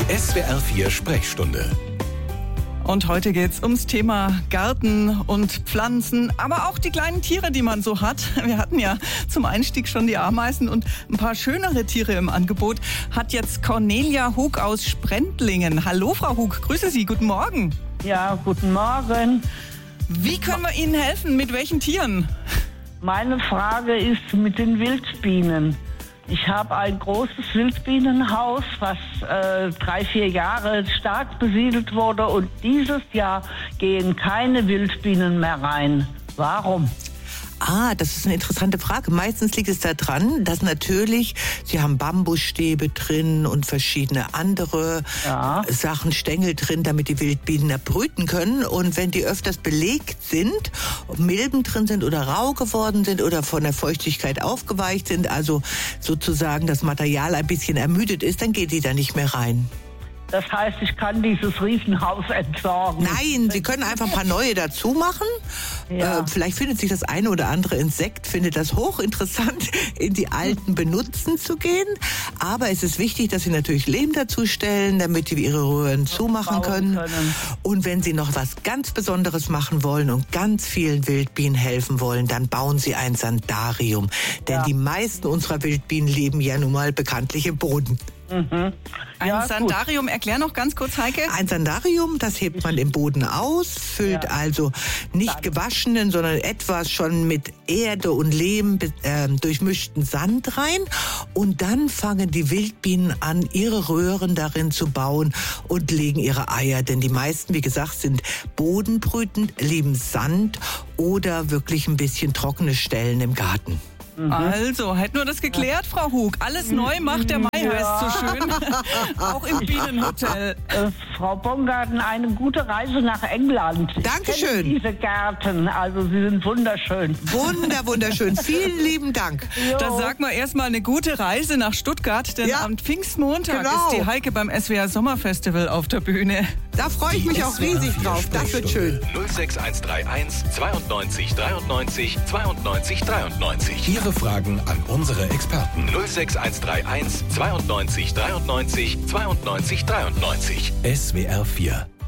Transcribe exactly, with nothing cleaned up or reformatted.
S W R vier Sprechstunde. Und heute geht's ums Thema Garten und Pflanzen, aber auch die kleinen Tiere, die man so hat. Wir hatten ja zum Einstieg schon die Ameisen und ein paar schönere Tiere im Angebot. Hat jetzt Cornelia Hug aus Sprendlingen. Hallo Frau Hug, grüße Sie, guten Morgen. Ja, guten Morgen. Wie können wir Ihnen helfen, mit welchen Tieren? Meine Frage ist mit den Wildbienen. Ich habe ein großes Wildbienenhaus, was äh, drei, vier Jahre stark besiedelt wurde und dieses Jahr gehen keine Wildbienen mehr rein. Warum? Ah, das ist eine interessante Frage. Meistens liegt es daran, dass natürlich, Sie haben Bambusstäbe drin und verschiedene andere Ja. Sachen, Stängel drin, damit die Wildbienen erbrüten können. Und wenn die öfters belegt sind, Milben drin sind oder rau geworden sind oder von der Feuchtigkeit aufgeweicht sind, also sozusagen das Material ein bisschen ermüdet ist, dann geht die da nicht mehr rein. Das heißt, ich kann dieses Riesenhaus entsorgen. Nein, Sie können einfach ein paar neue dazu machen. Ja. Äh, vielleicht findet sich das eine oder andere Insekt, findet das hochinteressant, in die alten Benutzen zu gehen. Aber es ist wichtig, dass Sie natürlich Lehm dazu stellen, damit die ihre Röhren zumachen können. können. Und wenn Sie noch was ganz Besonderes machen wollen und ganz vielen Wildbienen helfen wollen, dann bauen Sie ein Sandarium. Denn Ja. die meisten unserer Wildbienen leben ja nun mal bekanntlich im Boden. Mhm. Ein Ja, gut. Sandarium, erklär noch ganz kurz, Heike. Ein Sandarium, das hebt man im Boden aus, füllt Ja. also nicht Sand. gewaschenen, sondern etwas schon mit Erde und Lehm äh, durchmischten Sand rein. Und dann fangen die Wildbienen an, ihre Röhren darin zu bauen und legen ihre Eier. Denn die meisten, wie gesagt, sind bodenbrütend, lieben Sand oder wirklich ein bisschen trockene Stellen im Garten. Also, hätten wir das geklärt, Frau Hug. Alles neu macht der Mai, heißt so schön. Auch im Bienenhotel. Äh, Frau Bongarten, eine gute Reise nach England. Ich Dankeschön. kenne diese Gärten, also sie sind wunderschön. Wunder, wunderschön. Vielen lieben Dank. Da sagen wir erstmal eine gute Reise nach Stuttgart, denn Ja. am Pfingstmontag Genau. ist die Heike beim S W R Sommerfestival auf der Bühne. Da freue ich mich auch riesig drauf. Das wird schön. null sechs eins drei eins zweiundneunzig dreiundneunzig zweiundneunzig dreiundneunzig. Ihre Fragen an unsere Experten. null sechs eins drei eins zweiundneunzig dreiundneunzig zweiundneunzig dreiundneunzig. S W R vier